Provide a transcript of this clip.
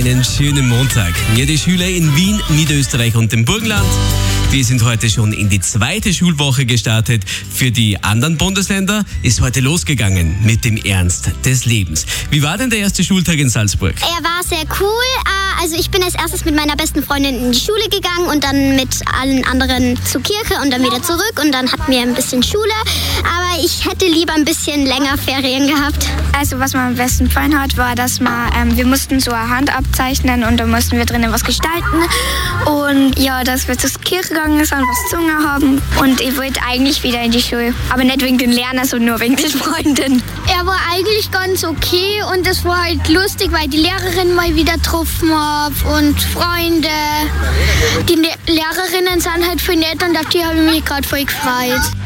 einen schönen Montag. Ja, die Schüler in Wien, Niederösterreich und dem Burgenland, die sind heute schon in die zweite Schulwoche gestartet. Für die anderen Bundesländer ist heute losgegangen mit dem Ernst des Lebens. Wie war denn der erste Schultag in Salzburg? Er war sehr cool. Also ich bin als erstes mit meiner besten Freundin in die Schule gegangen und dann mit allen anderen zur Kirche und dann wieder zurück und dann hatten wir ein bisschen Schule. Aber ich hätte lieber ein bisschen länger Ferien gehabt. Also was mir am besten gefallen hat, war, dass wir mussten so eine Hand abzeichnen und da mussten wir drinnen was gestalten. Und ja, dass wir zur Kirche gegangen sind, was gesungen haben. Und ich wollte eigentlich wieder in die Schule. Aber nicht wegen den Lernern, sondern nur wegen den Freunden. Er war eigentlich ganz okay und es war halt lustig, weil die Lehrerin mal wieder getroffen habe und Freunde. Die Lehrerinnen sind halt voll nett und auf die habe ich mich gerade voll gefreut.